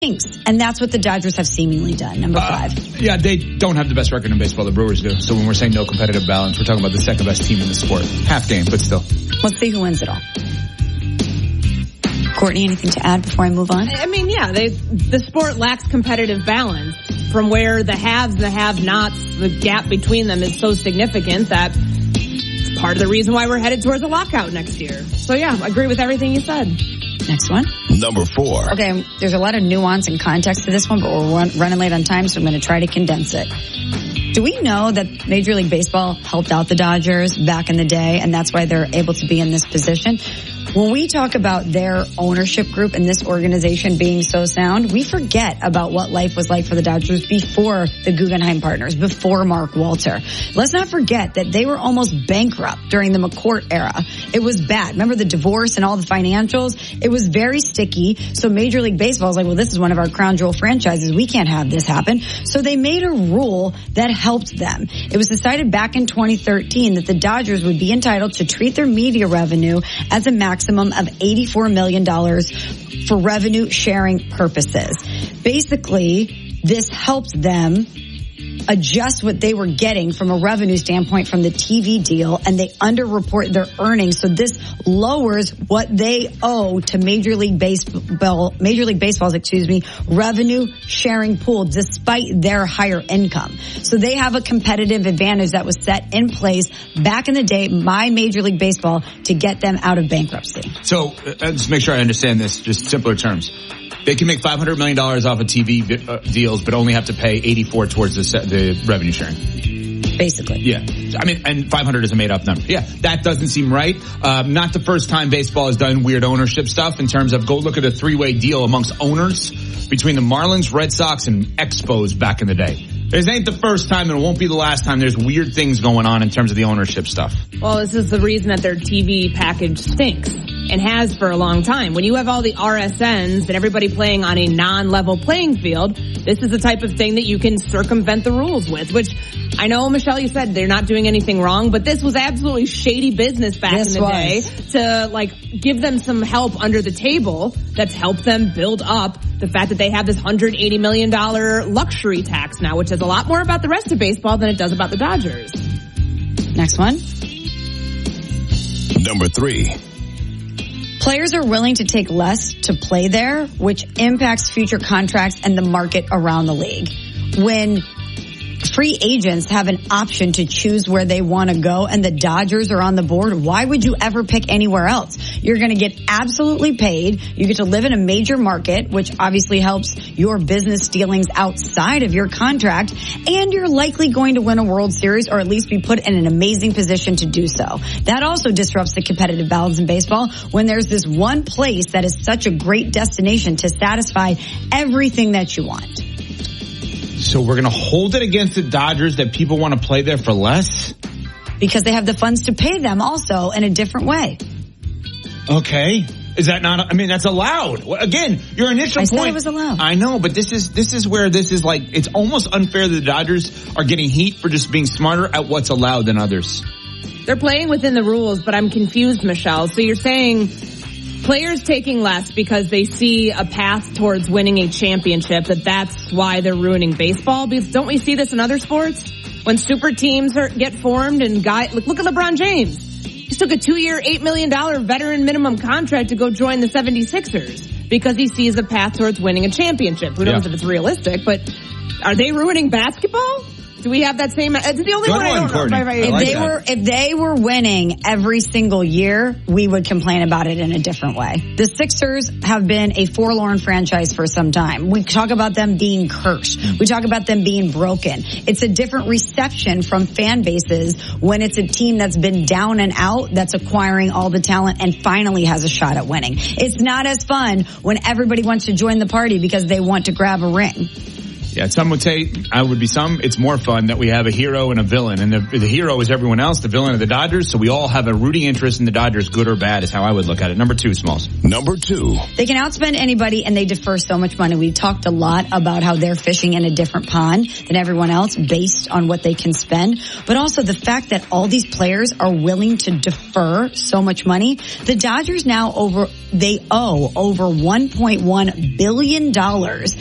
And that's what the Dodgers have seemingly done. Number 5. Yeah, they don't have the best record in baseball. The Brewers do. So when we're saying no competitive balance, we're talking about the second best team in the sport. Half game, but still. Let's see who wins it all. Courtney, anything to add before I move on? I mean, yeah, the sport lacks competitive balance from where the haves and the have-nots, the gap between them is so significant that it's part of the reason why we're headed towards a lockout next year. So yeah, I agree with everything you said. Next one. Number 4. Okay, there's a lot of nuance and context to this one, but we're running late on time, so I'm going to try to condense it. Do we know that Major League Baseball helped out the Dodgers back in the day, and that's why they're able to be in this position? When we talk about their ownership group and this organization being so sound, we forget about what life was like for the Dodgers before the Guggenheim partners, before Mark Walter. Let's not forget that they were almost bankrupt during the McCourt era. It was bad. Remember the divorce and all the financials? It was very sticky. So Major League Baseball was like, well, this is one of our crown jewel franchises. We can't have this happen. So they made a rule that helped them. It was decided back in 2013 that the Dodgers would be entitled to treat their media revenue as a maximum of $84 million for revenue sharing purposes. Basically, this helped them adjust what they were getting from a revenue standpoint from the TV deal, and they underreport their earnings. So this lowers what they owe to Major League Baseball's, revenue sharing pool despite their higher income. So they have a competitive advantage that was set in place back in the day by Major League Baseball to get them out of bankruptcy. So let's make sure I understand this, just simpler terms. They can make $500 million off of TV deals, but only have to pay 84 towards the revenue sharing. Basically. Yeah. I mean, and 500 is a made up number. Yeah. That doesn't seem right. Not the first time baseball has done weird ownership stuff in terms of go look at a 3-way deal amongst owners between the Marlins, Red Sox, and Expos back in the day. This ain't the first time and it won't be the last time there's weird things going on in terms of the ownership stuff. Well, this is the reason that their TV package stinks and has for a long time. When you have all the RSNs and everybody playing on a non-level playing field, this is the type of thing that you can circumvent the rules with, which I know, Michelle, you said they're not doing anything wrong, but this was absolutely shady business back in the day to give them some help under the table that's helped them build up the fact that they have this $180 million luxury tax now, which says a lot more about the rest of baseball than it does about the Dodgers. Next one. Number 3. Players are willing to take less to play there, which impacts future contracts and the market around the league. When free agents have an option to choose where they want to go and the Dodgers are on the board, why would you ever pick anywhere else? You're going to get absolutely paid. You get to live in a major market, which obviously helps your business dealings outside of your contract, and you're likely going to win a World Series or at least be put in an amazing position to do so. That also disrupts the competitive balance in baseball when there's this one place that is such a great destination to satisfy everything that you want. So we're going to hold it against the Dodgers that people want to play there for less? Because they have the funds to pay them also in a different way. Okay. Is that not, I mean, that's allowed. Again, your initial point. I said it was allowed. I know, but this is where this is like, it's almost unfair that the Dodgers are getting heat for just being smarter at what's allowed than others. They're playing within the rules, but I'm confused, Michelle. So you're saying players taking less because they see a path towards winning a championship, that's why they're ruining baseball? Because don't we see this in other sports? When super teams get formed and look at LeBron James. He took a 2-year, $8 million veteran minimum contract to go join the 76ers because he sees a path towards winning a championship. Who knows if it's realistic, but are they ruining basketball? Do we have that same? It's the only one I don't know. If they were winning every single year, we would complain about it in a different way. The Sixers have been a forlorn franchise for some time. We talk about them being cursed. We talk about them being broken. It's a different reception from fan bases when it's a team that's been down and out, that's acquiring all the talent and finally has a shot at winning. It's not as fun when everybody wants to join the party because they want to grab a ring. Yeah, some would say, it's more fun that we have a hero and a villain. And the hero is everyone else, the villain of the Dodgers. So we all have a rooting interest in the Dodgers, good or bad, is how I would look at it. Number 2, Smalls. Number 2. They can outspend anybody and they defer so much money. We talked a lot about how they're fishing in a different pond than everyone else based on what they can spend. But also the fact that all these players are willing to defer so much money. The Dodgers now they owe over $1.1 billion